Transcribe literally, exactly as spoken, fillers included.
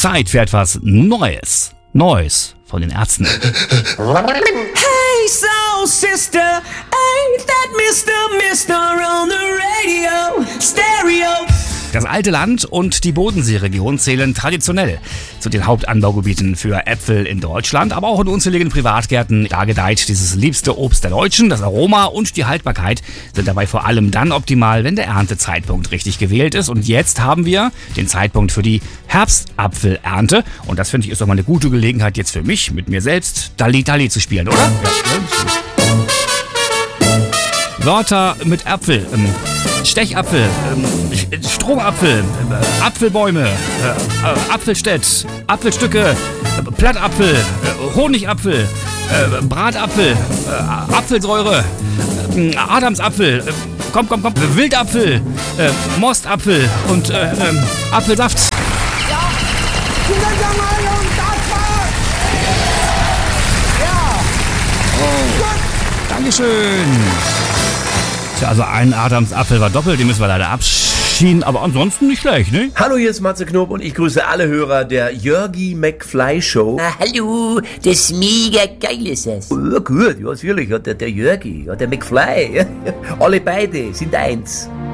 Zeit für etwas Neues. Neues von den Ärzten. Hey, soul sister, ain't that Mister Mister on the radio, stereo. Das alte Land und die Bodenseeregion zählen traditionell zu den Hauptanbaugebieten für Äpfel in Deutschland, aber auch in unzähligen Privatgärten. Da gedeiht dieses liebste Obst der Deutschen. Das Aroma und die Haltbarkeit sind dabei vor allem dann optimal, wenn der Erntezeitpunkt richtig gewählt ist. Und jetzt haben wir den Zeitpunkt für die Herbstapfelernte. Und das finde ich ist doch mal eine gute Gelegenheit jetzt für mich, mit mir selbst Dalli Dalli zu spielen, oder? Ja. Wörter mit Äpfel. Ähm, Stechapfel, ähm, Stromapfel, äh, Apfelbäume, äh, äh, Apfelstädt, Apfelstücke, äh, Plattapfel, äh, Honigapfel, äh, Bratapfel, äh, Apfelsäure, äh, Adamsapfel, äh, komm, komm, komm, Wildapfel, äh, Mostapfel und äh, äh, Apfelsaft. Ja, vielen Dank, Herr Meinung, das war's! Ja! Oh. Gut. Dankeschön. Tja, also ein Adamsapfel war doppelt, den müssen wir leider abschieben, aber ansonsten nicht schlecht, ne? Hallo, hier ist Matze Knob und ich grüße alle Hörer der Jörgi McFly Show. Ah, hallo, das mega geil ist es. Ja, gut, ja, natürlich, ja, der, der Jörgi, ja, der McFly, alle beide sind eins.